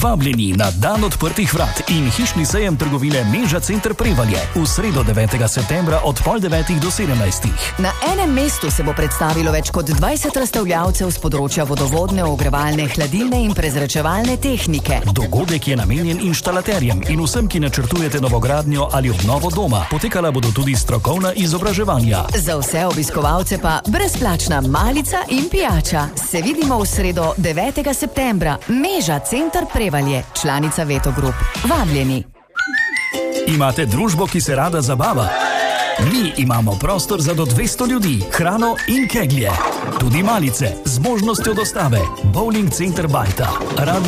Vabljeni na dan odprtih vrat in hišni sejem trgovine Meža Center Prevalje v sredo 9. septembra od 8:30 do 17. Na enem mestu se bo predstavilo več kot 20 razstavljavcev z področja vodovodne, ogrevalne, hladilne in prezračevalne tehnike. Dogodek je namenjen inštalaterjem in vsem, ki načrtujete novogradnjo ali obnovo doma. Potekala bodo tudi strokovna izobraževanja. Za vse obiskovalce pa brezplačna malica in pijača. Se vidimo v sredo 9. septembra. Meža Center Prevalje, članica Veto Group. Vabljeni. Imate družbo, ki se rada zabava? Mi imamo prostor za do 200 ljudi, hrano in keglje. Tudi malice z možnostjo dostave. Bowling Center Bajta.